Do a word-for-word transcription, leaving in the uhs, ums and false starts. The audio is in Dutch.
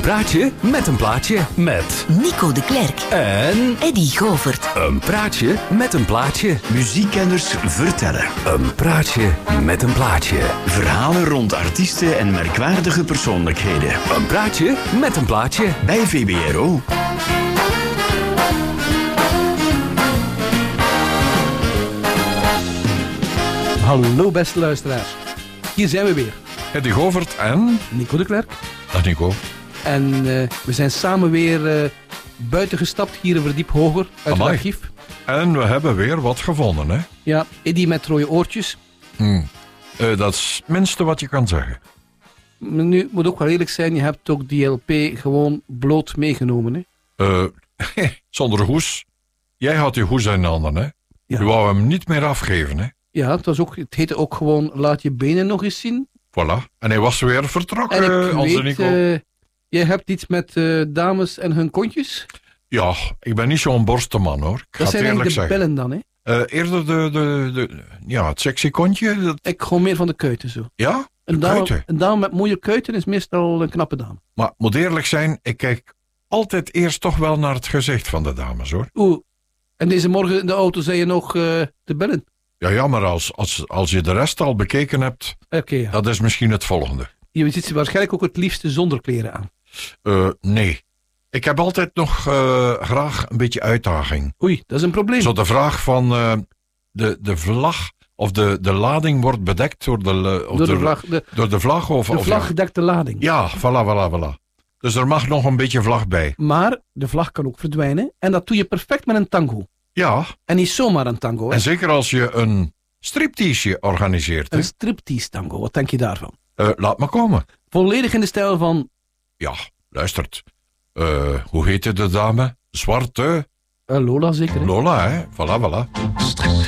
praatje met een plaatje. Met Nico de Klerk en Eddie Govert. een praatje met een plaatje. Muziekkenners vertellen. Een praatje met een plaatje. Verhalen rond artiesten en merkwaardige persoonlijkheden. Een praatje met een plaatje. Bij V B R O. Hallo beste luisteraars. Hier zijn we weer. Eddie Govert en... Nico de Klerk. Dag Nico. En uh, we zijn samen weer uh, buiten gestapt, hier een verdiep hoger, uit Amai. het archief. En we hebben weer wat gevonden, hè? Ja, Eddie met rode oortjes. Hmm. Uh, dat is het minste wat je kan zeggen. Maar nu, moet ook wel eerlijk zijn, je hebt ook die L P gewoon bloot meegenomen, hè? Uh, zonder hoes. Jij had die hoes in de handen, hè? Ja. Je wou hem niet meer afgeven, hè? Ja, het, was ook, het heette ook gewoon laat je benen nog eens zien. Voilà. En hij was weer vertrokken, En ik onze weet, Nico. uh, jij hebt iets met uh, dames en hun kontjes. Ja, ik ben niet zo'n borstenman, hoor. Ik ga Dat het zijn eerlijk eigenlijk de zeggen. bellen dan, hè? Uh, eerder de, de, de... Ja, het sexy kontje. Dat, Ik gewoon meer van de kuiten zo. ja, de Een dame, kuiten. een dame met mooie kuiten is meestal een knappe dame. Maar moet eerlijk zijn, ik kijk altijd eerst toch wel naar het gezicht van de dames, hoor. Oeh, en deze morgen in de auto zei je nog uh, te bellen. Ja, ja, maar als, als, als je de rest al bekeken hebt, Oké, okay, ja. dat is misschien het volgende. Je zit waarschijnlijk ook het liefste zonder kleren aan. Uh, nee. Ik heb altijd nog uh, graag een beetje uitdaging. Oei, dat is een probleem. Zo de vraag van uh, de, de vlag of de, de lading wordt bedekt door de, of door, de vlag, de, door de vlag. Of, de of vlaggedekte lading. Ja, voilà, voilà, voilà. Dus er mag nog een beetje vlag bij. Maar de vlag kan ook verdwijnen. En dat doe je perfect met een tango. Ja. En niet zomaar een tango. Hè? En zeker als je een striptease organiseert. Een hè? striptease tango, wat denk je daarvan? Uh, laat me komen. Volledig in de stijl van... Ja, luistert. Uh, hoe heette de dame? Zwarte? Uh, Lola zeker, hè? Lola, hè? Voilà, voilà.